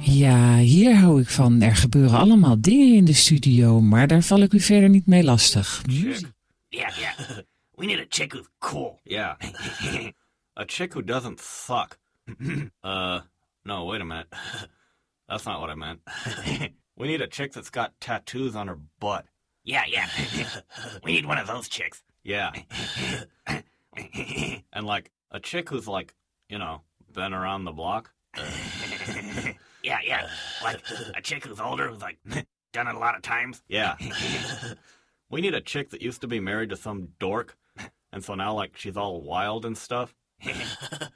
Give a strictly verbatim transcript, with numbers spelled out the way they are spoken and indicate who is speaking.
Speaker 1: Ja, hier hou ik van. Er gebeuren allemaal dingen in de studio, maar daar val ik u verder niet mee lastig.
Speaker 2: Chick. Yeah, yeah. We need a chick who's cool.
Speaker 3: Yeah. A chick who doesn't suck. uh, no, wait a minute. That's not what I meant. We need a chick that's got tattoos on her butt.
Speaker 2: Yeah, yeah. We need one of those chicks.
Speaker 3: Yeah. And like a chick who's like, you know, been around the block.
Speaker 2: Yeah, yeah. Like a chick who's older, who's like done it a lot of times.
Speaker 3: Yeah. We need a chick that used to be married to some dork, and so now like she's all wild and stuff.